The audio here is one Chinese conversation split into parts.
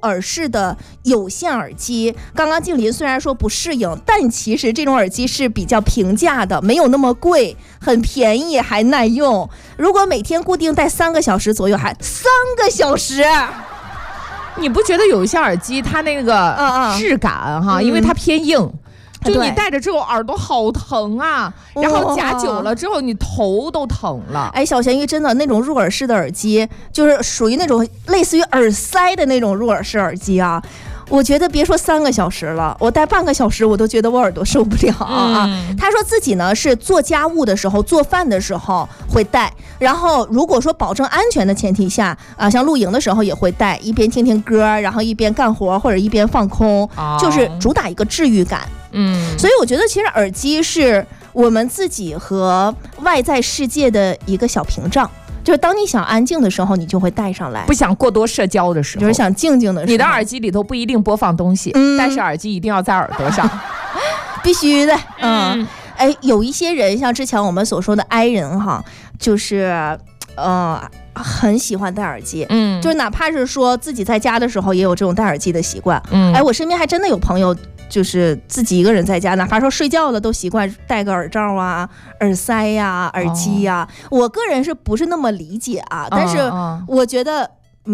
耳式的有线耳机。刚刚静林虽然说不适应，但其实这种耳机是比较平价的，没有那么贵，很便宜，还耐用。如果每天固定戴3个小时左右，还3个小时。 你不觉得有一些耳机它那个质感哈，因为它偏硬，就你戴着之后耳朵好疼啊，然后夹久了之后你头都疼了。 哎，小咸鱼真的那种入耳式的耳机，就是属于那种类似于耳塞的那种入耳式耳机啊。我觉得别说3个小时了，我戴半个小时我都觉得我耳朵受不了啊。他说自己呢是做家务的时候、做饭的时候会戴，然后如果说保证安全的前提下啊，像露营的时候也会戴，一边听听歌，然后一边干活或者一边放空，就是主打一个治愈感。所以我觉得其实耳机是我们自己和外在世界的一个小屏障。就是当你想安静的时候，你就会带上来； 不想过多社交的时候， 就是想静静的时候， 你的耳机里头不一定播放东西，但是耳机一定要在耳朵上， 必须的。哎，有一些人像之前我们所说的 I 人哈，就是很喜欢戴耳机，就是哪怕是说自己在家的时候也有这种戴耳机的习惯。哎，我身边还真的有朋友。就是自己一个人在家，哪怕说睡觉了都习惯戴个耳罩啊、耳塞呀、耳机呀。我个人是不是那么理解啊？但是我觉得，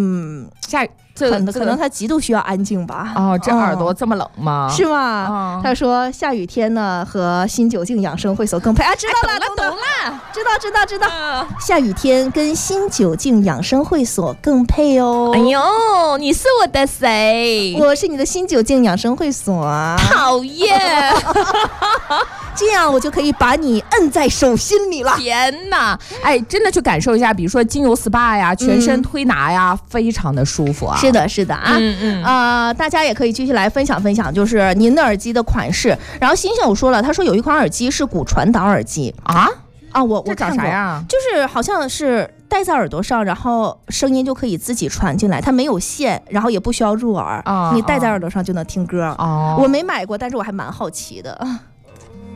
可能他极度需要安静吧。 这耳朵这么冷吗？ 是吗？他说下雨天呢和新酒静养生会所更配啊，知道了， 懂了， 知道。下雨天跟新酒静养生会所更配哦。 哎呦，你是我的谁？ 我是你的新酒静养生会所。 讨厌。 这样我就可以把你摁在手心里了。 天哪！哎，真的去感受一下，比如说精油 SPA 呀、全身推拿呀，非常的舒服啊。 是的啊。大家也可以继续来分享，就是您的耳机的款式。然后星星我说了，他说有一款耳机是骨传导耳机我这长啥样？ 就是好像是戴在耳朵上，然后声音就可以自己传进来，它没有线，然后也不需要入耳，你戴在耳朵上就能听歌。我没买过，但是我还蛮好奇的。